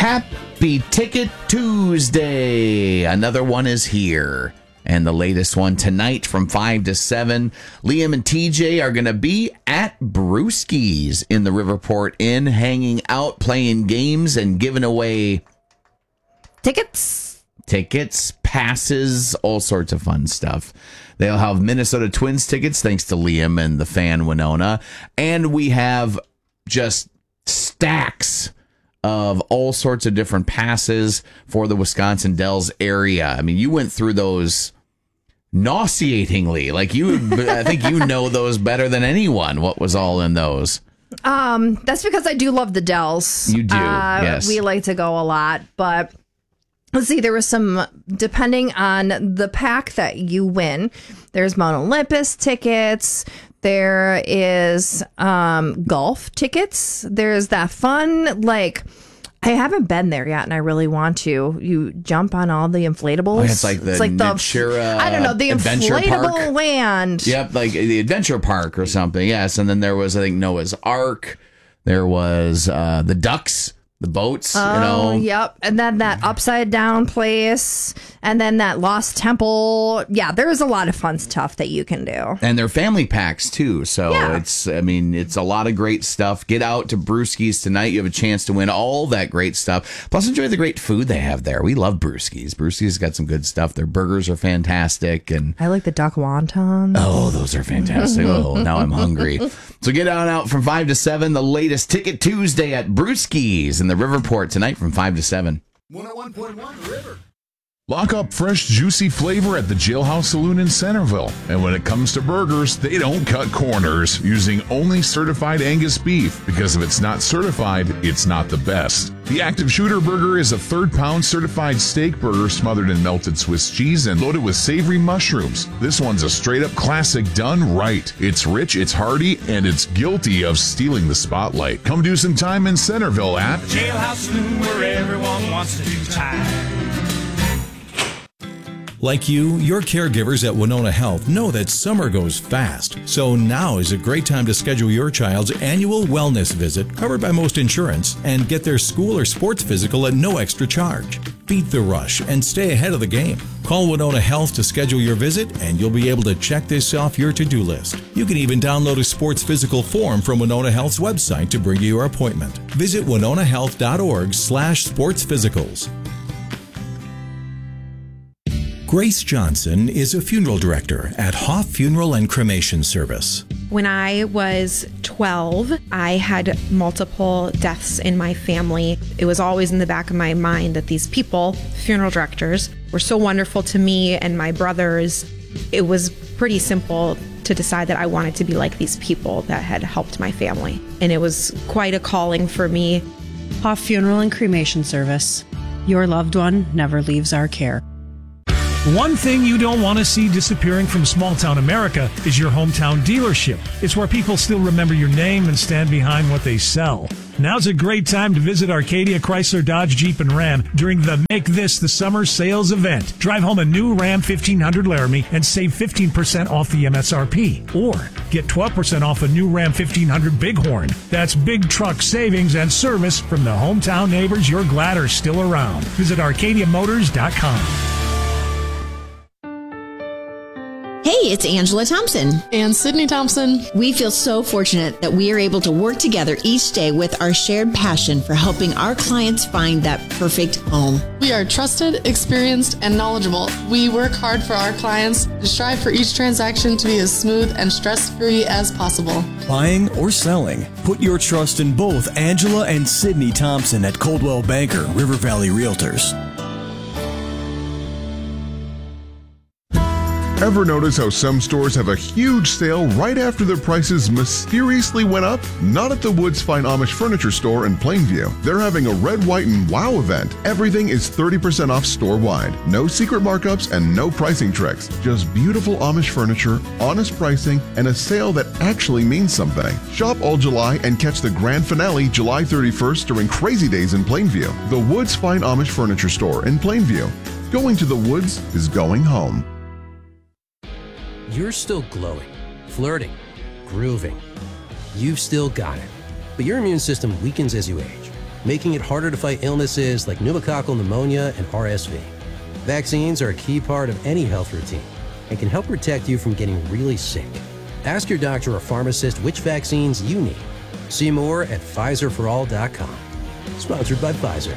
Happy Ticket Tuesday. Another one is here. And the latest one tonight from 5 to 7. Liam and TJ are going to be at Brewski's in the Riverport Inn, hanging out, playing games, and giving away tickets, passes, all sorts of fun stuff. They'll have Minnesota Twins tickets, thanks to Liam and the fan Winona. And we have just stacks of all sorts of different passes for the Wisconsin Dells area. I mean, you went through those nauseatingly. Like I think you know those better than anyone. What was all in those? That's because I do love the Dells. You do, yes. We like to go a lot, but let's see, there was some, depending on the pack that you win, there's Mount Olympus tickets, there is golf tickets, there's that fun, like, I haven't been there yet, and I really want to. You jump on all the inflatables. Oh, it's like the Natura, I don't know, the inflatable park. Land. Yep, like the adventure park or something. Yes, and then there was, I think, Noah's Ark. There was the ducks. The boats, Yep. And then that upside down place. And then that Lost Temple. Yeah, there's a lot of fun stuff that you can do. And they're family packs, too. So it's a lot of great stuff. Get out to Brewski's tonight. You have a chance to win all that great stuff. Plus, enjoy the great food they have there. We love Brewski's. Brewski's got some good stuff. Their burgers are fantastic. And I like the duck wontons. Oh, those are fantastic. Oh, now I'm hungry. So get on out from 5 to 7. The latest Ticket Tuesday at Brewski's in the Riverport tonight from 5 to 7. 101.1 River. Lock up fresh, juicy flavor at the Jailhouse Saloon in Centerville. And when it comes to burgers, they don't cut corners, using only certified Angus beef, because if it's not certified, it's not the best. The Active Shooter Burger is a third-pound certified steak burger smothered in melted Swiss cheese and loaded with savory mushrooms. This one's a straight-up classic done right. It's rich, it's hearty, and it's guilty of stealing the spotlight. Come do some time in Centerville at Jailhouse Saloon, where everyone wants to do time. Like you, your caregivers at Winona Health know that summer goes fast. So now is a great time to schedule your child's annual wellness visit, covered by most insurance, and get their school or sports physical at no extra charge. Beat the rush and stay ahead of the game. Call Winona Health to schedule your visit, and you'll be able to check this off your to-do list. You can even download a sports physical form from Winona Health's website to bring you your appointment. Visit winonahealth.org/sportsphysicals. Grace Johnson is a funeral director at Hoff Funeral and Cremation Service. When I was 12, I had multiple deaths in my family. It was always in the back of my mind that these people, funeral directors, were so wonderful to me and my brothers. It was pretty simple to decide that I wanted to be like these people that had helped my family. And it was quite a calling for me. Hoff Funeral and Cremation Service. Your loved one never leaves our care. One thing you don't want to see disappearing from small-town America is your hometown dealership. It's where people still remember your name and stand behind what they sell. Now's a great time to visit Arcadia Chrysler Dodge Jeep and Ram during the Make This the Summer Sales event. Drive home a new Ram 1500 Laramie and save 15% off the MSRP. Or get 12% off a new Ram 1500 Bighorn. That's big truck savings and service from the hometown neighbors you're glad are still around. Visit ArcadiaMotors.com. Hey, it's Angela Thompson. And Sydney Thompson. We feel so fortunate that we are able to work together each day with our shared passion for helping our clients find that perfect home. We are trusted, experienced, and knowledgeable. We work hard for our clients to strive for each transaction to be as smooth and stress-free as possible. Buying or selling, put your trust in both Angela and Sydney Thompson at Coldwell Banker River Valley Realtors. Ever notice how some stores have a huge sale right after their prices mysteriously went up? Not at the Woods Fine Amish Furniture Store in Plainview. They're having a Red, White, and Wow event. Everything is 30% off store-wide. No secret markups and no pricing tricks. Just beautiful Amish furniture, honest pricing, and a sale that actually means something. Shop all July and catch the grand finale July 31st during Crazy Days in Plainview. The Woods Fine Amish Furniture Store in Plainview. Going to the woods is going home. You're still glowing, flirting, grooving. You've still got it. But your immune system weakens as you age. making it harder to fight illnesses like pneumococcal pneumonia and RSV. Vaccines are a key part of any health routine and can help protect you from getting really sick. Ask your doctor or pharmacist which vaccines you need. See more at PfizerForAll.com. Sponsored by Pfizer.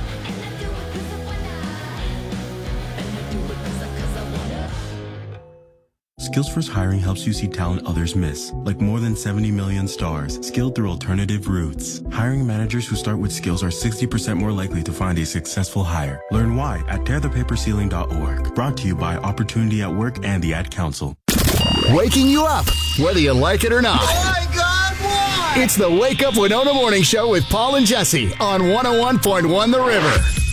Skills Hiring helps you see talent others miss, like more than 70 million stars, skilled through alternative routes. Hiring managers who start with skills are 60% more likely to find a successful hire. Learn why at tearthepaperceiling.org. Brought to you by Opportunity at Work and the Ad Council. Waking you up, whether you like it or not. Oh my God, why? It's the Wake Up Winona Morning Show with Paul and Jesse on 101.1 The River.